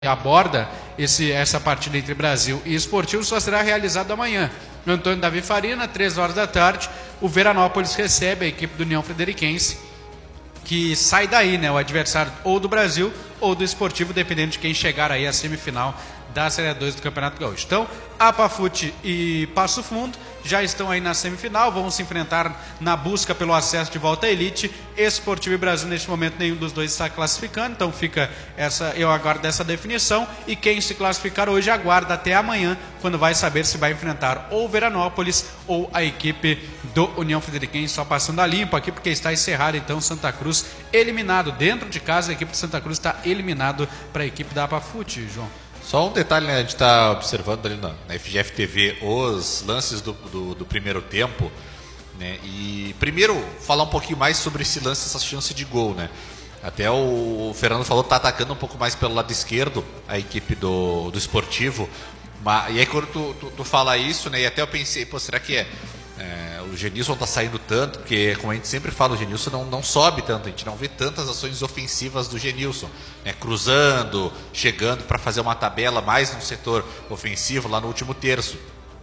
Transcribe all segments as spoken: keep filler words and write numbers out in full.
aborda esse, essa partida entre Brasil e Esportivo só será realizado amanhã. No Antônio Davi Farina, três horas da tarde, o Veranópolis recebe a equipe do União Frederiquense, que sai daí, né, o adversário ou do Brasil ou do Esportivo, dependendo de quem chegar aí à semifinal da Série dois do Campeonato Gaúcho. Então, Apafute e Passo Fundo já estão aí na semifinal, vão se enfrentar na busca pelo acesso de volta à elite. Esportivo e Brasil, neste momento, nenhum dos dois está classificando, então fica essa, eu aguardo essa definição, e quem se classificar hoje aguarda até amanhã, quando vai saber se vai enfrentar ou Veranópolis ou a equipe do União Frederiquense. Só passando a limpo aqui, porque está encerrado, então, Santa Cruz eliminado. Dentro de casa, a equipe de Santa Cruz está eliminado para a equipe da Apafute, João. Só um detalhe, né? A gente está observando ali na, na F G F T V os lances do, do, do primeiro tempo, né? E primeiro falar um pouquinho mais sobre esse lance, essa chance de gol, né? Até o, o Fernando falou que está atacando um pouco mais pelo lado esquerdo a equipe do, do Esportivo. Mas, e aí quando tu, tu, tu fala isso, né? E até eu pensei, pô, será que é, é o Genilson está saindo tanto? Porque, como a gente sempre fala, o Genilson não, não sobe tanto, a gente não vê tantas ações ofensivas do Genilson, né? Cruzando, chegando para fazer uma tabela mais no setor ofensivo, lá no último terço.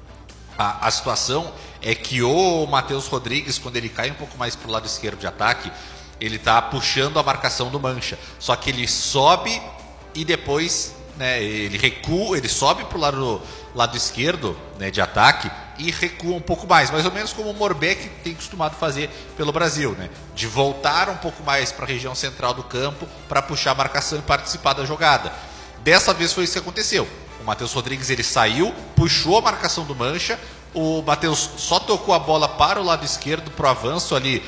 A, a situação é que o Matheus Rodrigues, quando ele cai um pouco mais para o lado esquerdo de ataque, ele está puxando a marcação do Mancha, só que ele sobe e depois, né, ele recua, ele sobe para o lado, lado esquerdo, né, de ataque, e recua um pouco mais, mais ou menos como o Morbeck tem costumado fazer pelo Brasil, né? De voltar um pouco mais para a região central do campo para puxar a marcação e participar da jogada. Dessa vez foi isso que aconteceu. O Matheus Rodrigues ele saiu, puxou a marcação do Mancha, o Matheus só tocou a bola para o lado esquerdo, para o avanço ali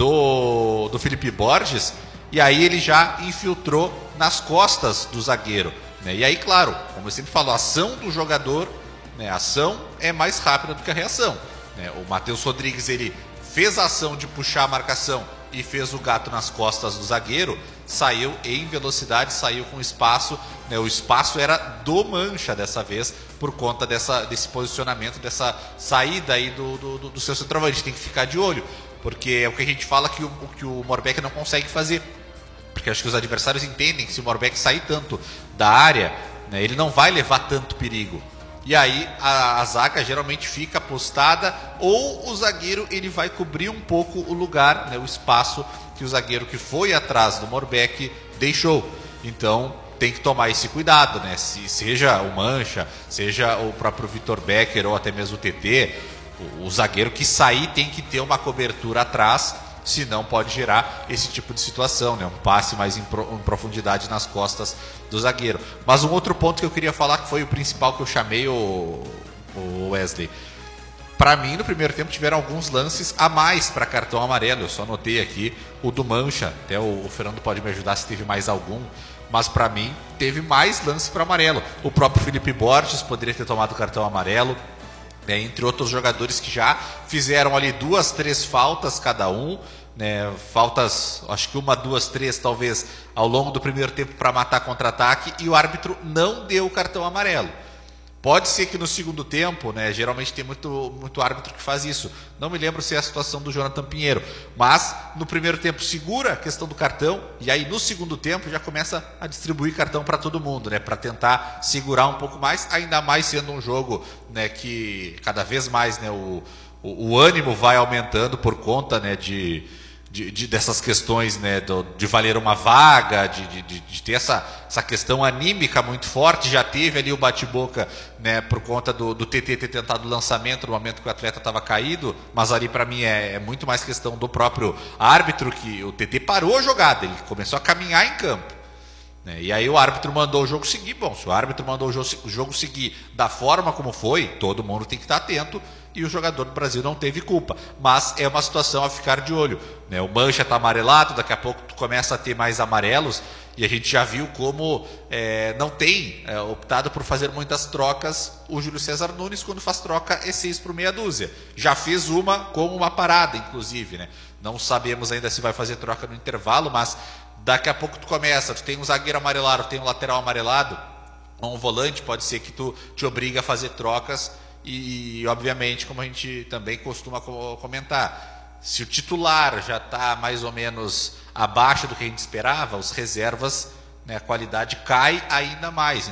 do, do Felipe Borges, e aí ele já infiltrou nas costas do zagueiro, né? E aí, claro, como eu sempre falo, a ação do jogador, né, a ação é mais rápida do que a reação, né? O Matheus Rodrigues ele fez a ação de puxar a marcação e fez o gato nas costas do zagueiro, saiu em velocidade, saiu com espaço, né? O espaço era do Mancha dessa vez, por conta dessa, desse posicionamento, dessa saída aí do, do, do seu centroavante. Tem que ficar de olho, porque é o que a gente fala que o, que o Morbeck não consegue fazer, porque acho que os adversários entendem que se o Morbeck sair tanto da área, né, ele não vai levar tanto perigo. E aí a, a zaga geralmente fica postada, ou o zagueiro ele vai cobrir um pouco o lugar, né, o espaço que o zagueiro que foi atrás do Morbeck deixou. Então tem que tomar esse cuidado, né? Se, seja o Mancha, seja o próprio Vitor Becker ou até mesmo o T T, o, o zagueiro que sair tem que ter uma cobertura atrás, senão pode gerar esse tipo de situação, né? Um passe mais em, pro, em profundidade nas costas do zagueiro. Mas um outro ponto que eu queria falar, que foi o principal que eu chamei, o, o Wesley. Para mim, no primeiro tempo, tiveram alguns lances a mais para cartão amarelo. Eu só anotei aqui o do Mancha. Até o, o Fernando pode me ajudar se teve mais algum. Mas para mim, teve mais lance para amarelo. O próprio Felipe Borges poderia ter tomado cartão amarelo, né, entre outros jogadores que já fizeram ali duas, três faltas cada um, né, faltas, acho que uma, duas, três talvez ao longo do primeiro tempo para matar contra-ataque, e o árbitro não deu o cartão amarelo. Pode ser que no segundo tempo, né, geralmente tem muito, muito árbitro que faz isso. Não me lembro se é a situação do Jonathan Pinheiro, mas no primeiro tempo segura a questão do cartão, e aí no segundo tempo já começa a distribuir cartão para todo mundo, né, para tentar segurar um pouco mais, ainda mais sendo um jogo, né, que cada vez mais, né, o, o, o ânimo vai aumentando por conta, né, de... De, de, dessas questões, né, do, de valer uma vaga, de, de, de ter essa, essa questão anímica muito forte. Já teve ali o bate-boca, né, por conta do, do T T ter tentado o lançamento no momento que o atleta estava caído, mas ali para mim é, é muito mais questão do próprio árbitro, que o T T parou a jogada, ele começou a caminhar em campo, né, e aí o árbitro mandou o jogo seguir. Bom, se o árbitro mandou o jogo, o jogo seguir da forma como foi, todo mundo tem que estar atento, e o jogador do Brasil não teve culpa. Mas é uma situação a ficar de olho, né? O Mancha está amarelado, daqui a pouco tu começa a ter mais amarelos, e a gente já viu como é, não tem é, optado por fazer muitas trocas o Júlio César Nunes. Quando faz troca é seis por meia dúzia. Já fez uma com uma parada, inclusive, né? Não sabemos ainda se vai fazer troca no intervalo, mas daqui a pouco tu começa, tu tem um zagueiro amarelado, tu tem um lateral amarelado, ou um volante, pode ser que tu te obrigue a fazer trocas. E, obviamente, como a gente também costuma comentar, se o titular já está mais ou menos abaixo do que a gente esperava, os reservas né, a qualidade cai ainda mais.